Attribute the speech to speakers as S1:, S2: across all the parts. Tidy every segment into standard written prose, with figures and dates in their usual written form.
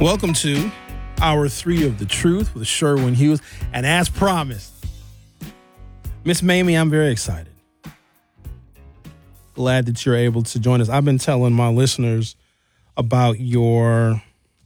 S1: Welcome to Hour 3 of The Truth with Sherwin Hughes. And as promised, Miss Mamie, I'm very excited. Glad that you're able to join us. I've been telling my listeners about your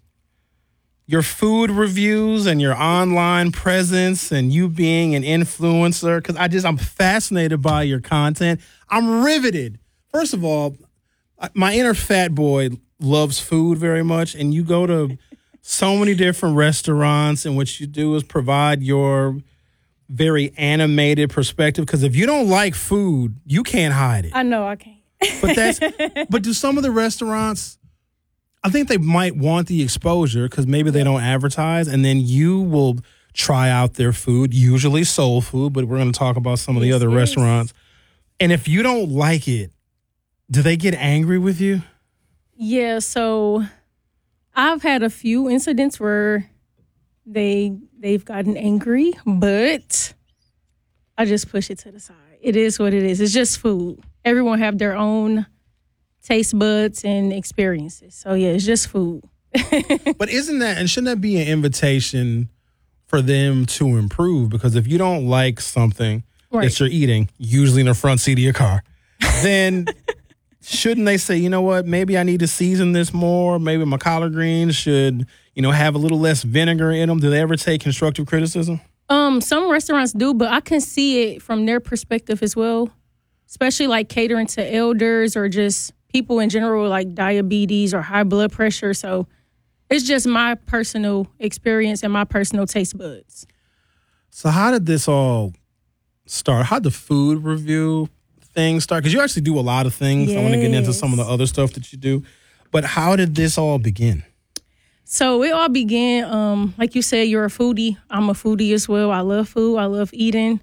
S1: food reviews and your online presence and you being an influencer, because I'm fascinated by your content. I'm riveted. First of all, my inner fat boy loves food very much, and you go to so many different restaurants, and what you do is provide your very animated perspective, because if you don't like food, you can't hide it.
S2: I know I can't.
S1: But do some of the restaurants, I think they might want the exposure because maybe they don't advertise, and then you will try out their food, usually soul food, but we're going to talk about some of the other restaurants. And if you don't like it, do they get angry with you?
S2: Yeah, so I've had a few incidents where they've gotten angry, but I just push it to the side. It is what it is. It's just food. Everyone have their own taste buds and experiences. So yeah, it's just food.
S1: But shouldn't that be an invitation for them to improve? Because if you don't like something that you're eating, usually in the front seat of your car, then shouldn't they say, you know what, maybe I need to season this more. Maybe my collard greens should, have a little less vinegar in them. Do they ever take constructive criticism?
S2: Some restaurants do, but I can see it from their perspective as well, especially like catering to elders or just people in general, like diabetes or high blood pressure. So it's just my personal experience and my personal taste buds.
S1: So how did this all start? How did the food review thing start? Because you actually do a lot of things. Yes. I want to get into some of the other stuff that you do. But how did this all begin?
S2: So it all began, like you said, you're a foodie. I'm a foodie as well. I love food. I love eating.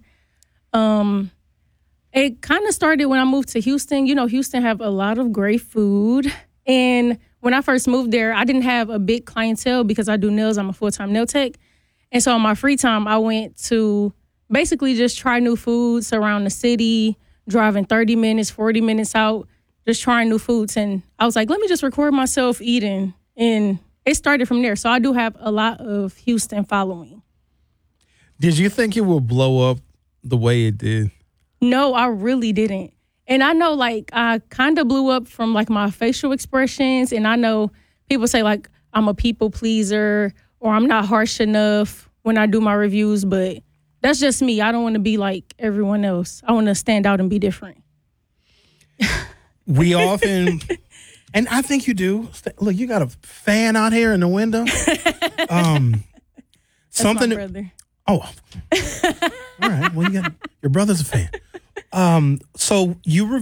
S2: It kind of started when I moved to Houston. Houston have a lot of great food. And when I first moved there, I didn't have a big clientele because I do nails. I'm a full-time nail tech. And so on my free time, I went to basically just try new foods around the city, driving 30 minutes, 40 minutes out, just trying new foods. And I was like, let me just record myself eating. And it started from there. So I do have a lot of Houston following.
S1: Did you think it would blow up the way it did?
S2: No, I really didn't. And I know, I kind of blew up from, my facial expressions. And I know people say, I'm a people pleaser or I'm not harsh enough when I do my reviews. But that's just me. I don't want to be like everyone else. I want to stand out and be different.
S1: We often, and I think you do. Look, you got a fan out here in the window.
S2: That's my brother.
S1: Oh, all right. Well, your brother's a fan. So you